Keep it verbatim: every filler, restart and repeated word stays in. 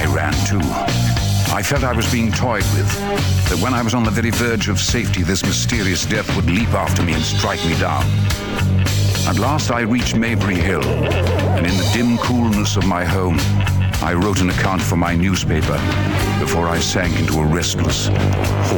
ran too. I felt I was being toyed with, that when I was on the very verge of safety, this mysterious death would leap after me and strike me down. At last I reached Maybury Hill, and in the dim coolness of my home, I wrote an account for my newspaper before I sank into a restless,